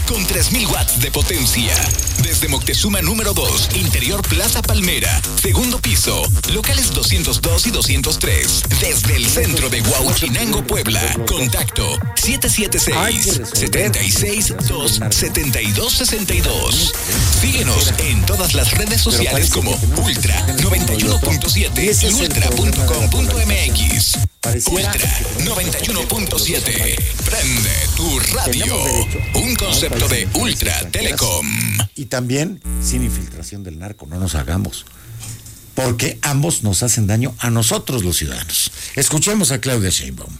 con 3000 watts de potencia. Desde Moctezuma número 2, Interior Plaza Palmera, segundo piso, locales 202 y 203. Desde el centro de Huauchinango, Puebla. Contacto 776-272-7262. Síguenos en todas las redes sociales como Ultra 91.7 y ultra.com.mx. Ultra 91.7. Prende tu radio. Un concepto de Ultra Telecom. Y también sin infiltración del narco, no nos hagamos. Porque ambos nos hacen daño a nosotros los ciudadanos. Escuchemos a Claudia Sheinbaum.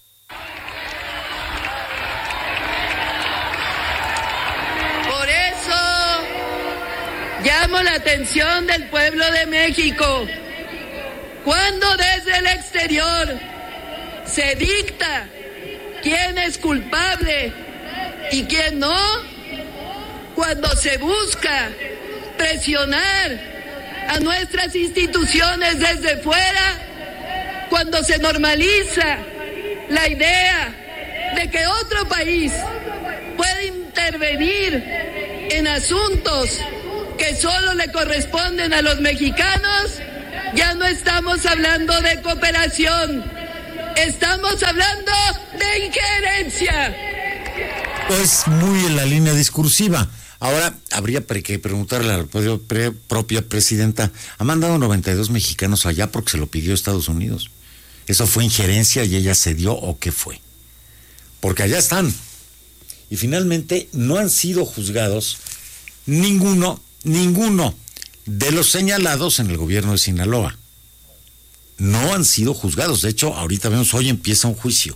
Por eso llamo la atención del pueblo de México. Cuando desde el exterior se dicta quién es culpable y quién no, cuando se busca presionar a nuestras instituciones desde fuera, cuando se normaliza la idea de que otro país puede intervenir en asuntos que solo le corresponden a los mexicanos, ya no estamos hablando de cooperación, estamos hablando de injerencia. Pues muy en la línea discursiva. Ahora, habría que preguntarle a la propia presidenta, ¿ha mandado 92 mexicanos allá porque se lo pidió Estados Unidos? ¿Eso fue injerencia y ella cedió o qué fue? Porque allá están. Y finalmente no han sido juzgados ninguno de los señalados en el gobierno de Sinaloa. No han sido juzgados. De hecho, ahorita vemos, hoy empieza un juicio.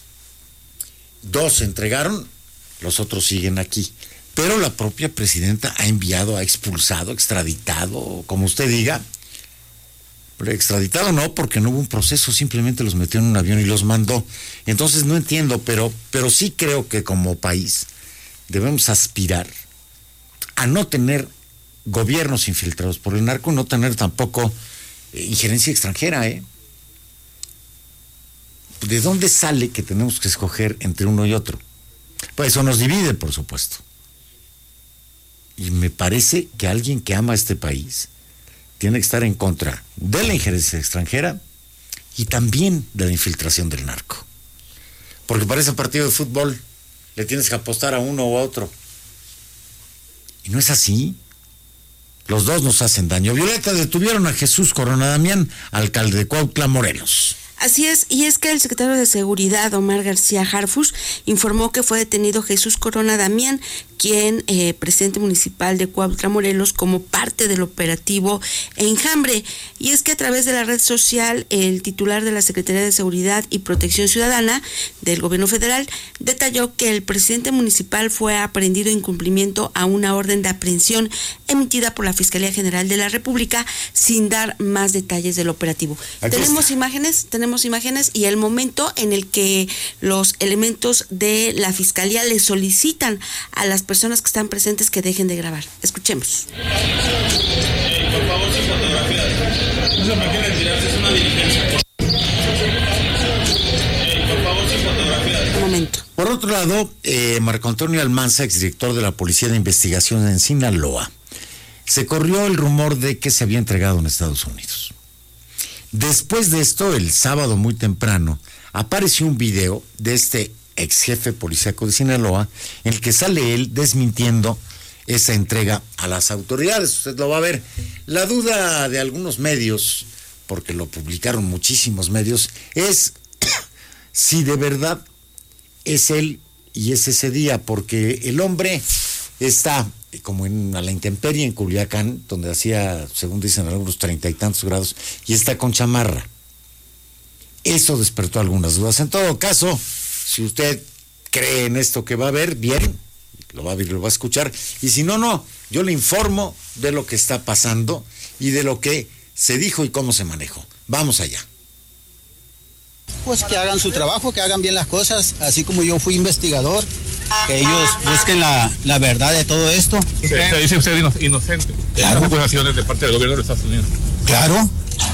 2 se entregaron, los otros siguen aquí. Pero la propia presidenta ha enviado, ha expulsado, extraditado, como usted diga. Pero extraditado no, porque no hubo un proceso, simplemente los metió en un avión y los mandó. Entonces no entiendo, pero sí creo que como país debemos aspirar a no tener gobiernos infiltrados por el narco, no tener tampoco injerencia extranjera, ¿De dónde sale que tenemos que escoger entre uno y otro? Pues eso nos divide, por supuesto. Y me parece que alguien que ama a este país tiene que estar en contra de la injerencia extranjera y también de la infiltración del narco. Porque para ese partido de fútbol le tienes que apostar a uno o a otro. Y no es así. Los dos nos hacen daño. Violeta, detuvieron a Jesús Corona Damián, alcalde de Cuautla, Morelos. Así es, y es que el secretario de Seguridad, Omar García Harfuch, informó que fue detenido Jesús Corona Damián, quien, presidente municipal de Cuautla, Morelos, como parte del operativo Enjambre. Y es que a través de la red social, el titular de la Secretaría de Seguridad y Protección Ciudadana del Gobierno Federal detalló que el presidente municipal fue aprehendido en cumplimiento a una orden de aprehensión emitida por la Fiscalía General de la República, sin dar más detalles del operativo. Tenemos imágenes y el momento en el que los elementos de la Fiscalía le solicitan a las personas que están presentes que dejen de grabar. Escuchemos. Por favor, sin fotografías. No se me quieren tirarse, es una diligencia. Por favor, sin fotografías. Un momento. Por otro lado, Marco Antonio Almanza, exdirector de la Policía de Investigación en Sinaloa, se corrió el rumor de que se había entregado en Estados Unidos. Después de esto, el sábado muy temprano, apareció un video de este ex jefe policíaco de Sinaloa, en el que sale él desmintiendo esa entrega a las autoridades. Usted lo va a ver. La duda de algunos medios, porque lo publicaron muchísimos medios, es si de verdad es él y es ese día, porque el hombre está como a la intemperie en Culiacán, donde hacía, según dicen algunos, 30 y tantos grados, y está con chamarra. Eso despertó algunas dudas. En todo caso, si usted cree en esto que va a ver, bien, lo va a ver, lo va a escuchar, y si no, yo le informo de lo que está pasando y de lo que se dijo y cómo se manejó. Vamos allá. Pues que hagan su trabajo, que hagan bien las cosas, así como yo fui investigador, que ellos busquen la verdad de todo esto. ¿Se dice usted inocente? Claro. Las acusaciones de parte del gobierno de los Estados Unidos. Claro,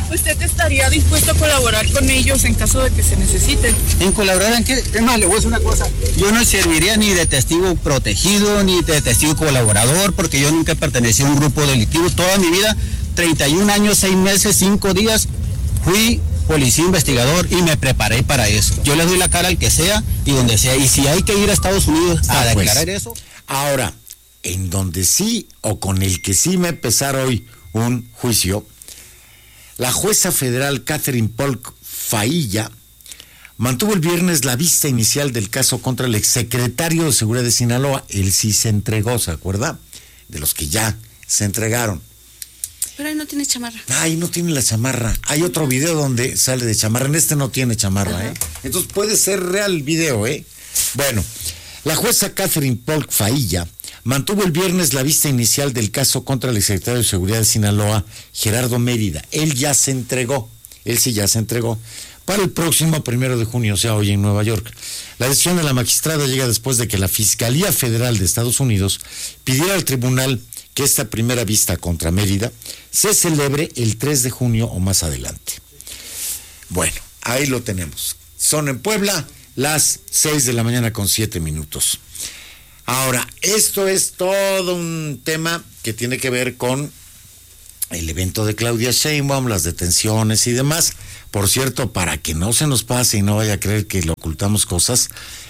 ¿Usted estaría dispuesto a colaborar con ellos en caso de que se necesiten? ¿En colaborar en qué? Es más, le voy a decir una cosa. Yo no serviría ni de testigo protegido, ni de testigo colaborador, porque yo nunca pertenecí a un grupo delictivo. Toda mi vida, 31 años, 6 meses, 5 días, fui policía investigador y me preparé para eso. Yo le doy la cara al que sea y donde sea. Y si hay que ir a Estados Unidos a declarar eso. Ahora, en donde sí o con el que sí me empezar hoy un juicio, la jueza federal Catherine Polk Failla mantuvo el viernes la vista inicial del caso contra el exsecretario de Seguridad de Sinaloa. Él sí se entregó, ¿se acuerda? De los que ya se entregaron. Pero ahí no tiene chamarra. Ay, no tiene la chamarra. Hay otro video donde sale de chamarra. En este no tiene chamarra, Ajá. Entonces puede ser real el video, Bueno, la jueza Catherine Polk Failla mantuvo el viernes la vista inicial del caso contra el exsecretario de Seguridad de Sinaloa, Gerardo Mérida. Él ya se entregó. Él sí ya se entregó. Para el próximo 1 de junio, o sea, hoy en Nueva York. La decisión de la magistrada llega después de que la Fiscalía Federal de Estados Unidos pidiera al tribunal que esta primera vista contra Mérida se celebre el 3 de junio o más adelante. Bueno, ahí lo tenemos. Son en Puebla las 6 de la mañana con 7 minutos. Ahora, esto es todo un tema que tiene que ver con el evento de Claudia Sheinbaum, las detenciones y demás. Por cierto, para que no se nos pase y no vaya a creer que le ocultamos cosas,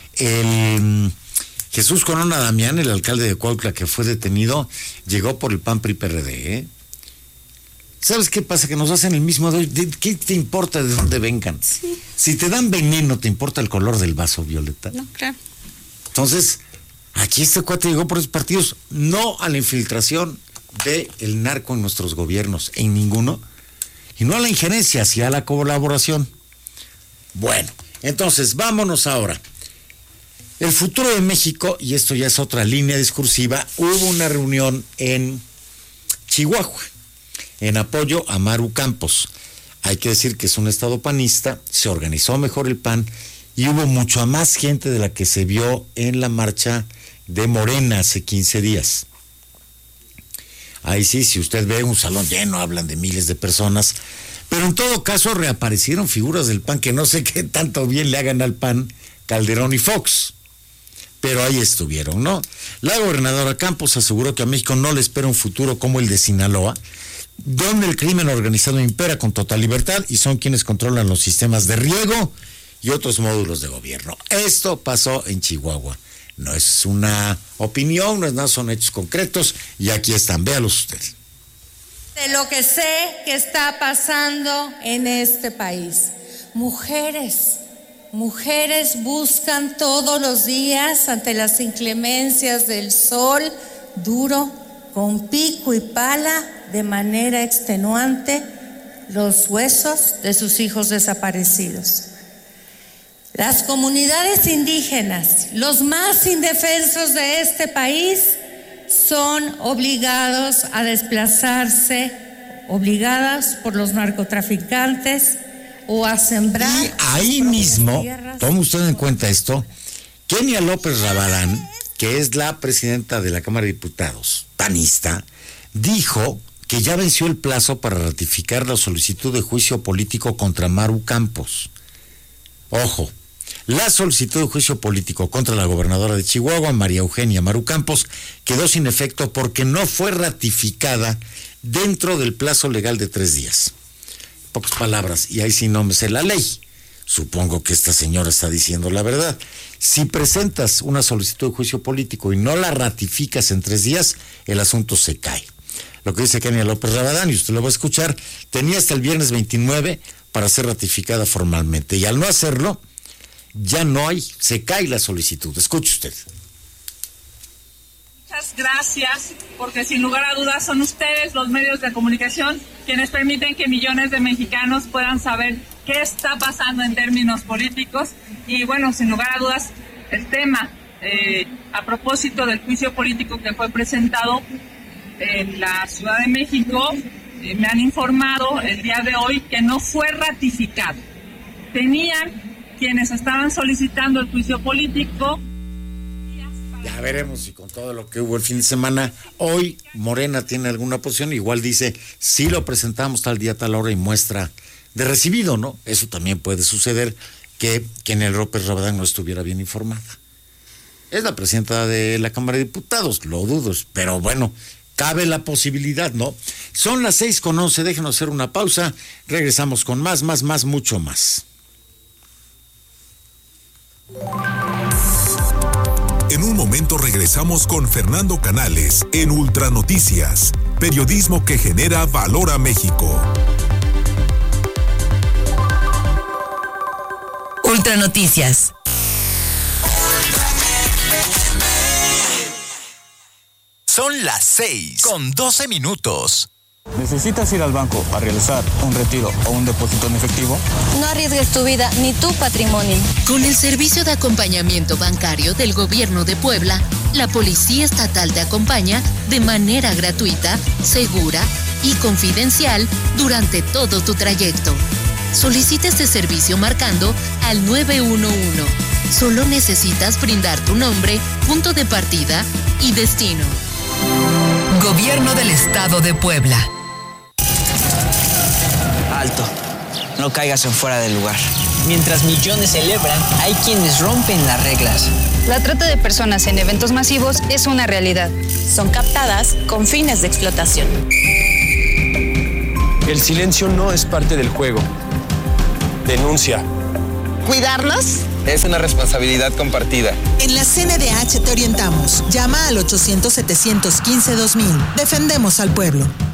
el Jesús Corona Damián, el alcalde de Cuautla que fue detenido, llegó por el PAN PRI PRD, ¿Sabes qué pasa? Que nos hacen el mismo. ¿Qué te importa de dónde vengan? Sí. Si te dan veneno, ¿te importa el color del vaso, Violeta? No, claro. Entonces, aquí este cuate llegó por esos partidos, no a la infiltración del narco en nuestros gobiernos, en ninguno, y no a la injerencia, sino a la colaboración. Bueno, entonces, vámonos ahora. El futuro de México, y esto ya es otra línea discursiva, hubo una reunión en Chihuahua, en apoyo a Maru Campos. Hay que decir que es un estado panista, se organizó mejor el PAN, y hubo mucha más gente de la que se vio en la marcha de Morena hace 15 días. Ahí sí, si usted ve un salón lleno, hablan de miles de personas, pero en todo caso reaparecieron figuras del PAN que no sé qué tanto bien le hagan al PAN, Calderón y Fox, pero ahí estuvieron, ¿no? La gobernadora Campos aseguró que a México no le espera un futuro como el de Sinaloa, donde el crimen organizado impera con total libertad y son quienes controlan los sistemas de riego y otros módulos de gobierno. Esto pasó en Chihuahua. No es una opinión, no es nada, son hechos concretos y aquí están, véalos ustedes. De lo que sé que está pasando en este país. Mujeres buscan todos los días ante las inclemencias del sol duro, con pico y pala, de manera extenuante, los huesos de sus hijos desaparecidos. Las comunidades indígenas, los más indefensos de este país, son obligados a desplazarse, obligadas por los narcotraficantes o a sembrar. Y ahí mismo, tome usted en cuenta esto, Kenia López Rabadán, que es la presidenta de la Cámara de Diputados, panista, dijo que ya venció el plazo para ratificar la solicitud de juicio político contra Maru Campos. Ojo, la solicitud de juicio político contra la gobernadora de Chihuahua, María Eugenia Maru Campos, quedó sin efecto porque no fue ratificada dentro del plazo legal de 3 días. Pocas palabras, y ahí sí no me sé la ley. Supongo que esta señora está diciendo la verdad. Si presentas una solicitud de juicio político y no la ratificas en 3 días, el asunto se cae. Lo que dice Kenia López Rabadán, y usted lo va a escuchar, tenía hasta el viernes 29 para ser ratificada formalmente. Y al no hacerlo, ya no hay, se cae la solicitud. Escuche usted. Muchas gracias, porque sin lugar a dudas son ustedes, los medios de comunicación, quienes permiten que millones de mexicanos puedan saber qué está pasando en términos políticos. Y bueno, sin lugar a dudas, el tema, a propósito del juicio político que fue presentado en la Ciudad de México, me han informado el día de hoy que no fue ratificado. Tenían quienes estaban solicitando el juicio político días Ya veremos si con todo lo que hubo el fin de semana, hoy Morena tiene alguna posición, igual dice, sí lo presentamos tal día, tal hora y muestra de recibido, ¿no? Eso también puede suceder, que Kenia López Rabadán no estuviera bien informada. Es la presidenta de la Cámara de Diputados, lo dudo, pero bueno, cabe la posibilidad, ¿no? Son las 6:11, déjenos hacer una pausa, regresamos con más, mucho más. En un momento regresamos con Fernando Canales en Ultranoticias, periodismo que genera valor a México. Ultranoticias. Son las 6:12. ¿Necesitas ir al banco a realizar un retiro o un depósito en efectivo? No arriesgues tu vida ni tu patrimonio. Con el servicio de acompañamiento bancario del Gobierno de Puebla, la Policía Estatal te acompaña de manera gratuita, segura y confidencial durante todo tu trayecto. Solicita este servicio marcando al 911. Solo necesitas brindar tu nombre, punto de partida y destino. Gobierno del Estado de Puebla. Alto, no caigas en fuera del lugar. Mientras millones celebran, hay quienes rompen las reglas. La trata de personas en eventos masivos es una realidad. Son captadas con fines de explotación. El silencio no es parte del juego. Denuncia. ¿Cuidarnos? Es una responsabilidad compartida. En la CNDH te orientamos. Llama al 800-715-2000. Defendemos al pueblo.